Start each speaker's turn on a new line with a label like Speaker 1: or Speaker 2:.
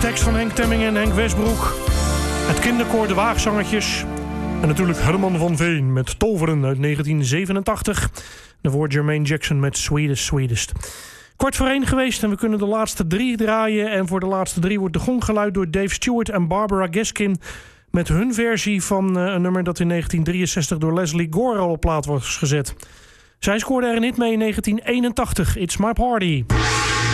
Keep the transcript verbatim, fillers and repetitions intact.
Speaker 1: tekst van Henk Temming en Henk Westbroek. Het kinderkoor De Waagzangertjes. En natuurlijk Herman van Veen met Toveren uit negentien zevenentachtig. Daarvoor Jermaine Jackson met Sweetest Sweetest. Kwart voor één geweest en we kunnen de laatste drie draaien. En voor de laatste drie wordt de gong geluid door Dave Stewart en Barbara Gaskin met hun versie van uh, een nummer dat in negentien drieënzestig door Leslie Gore al op plaat was gezet. Zij scoorde er een hit mee in negentien eenentachtig. It's My Party.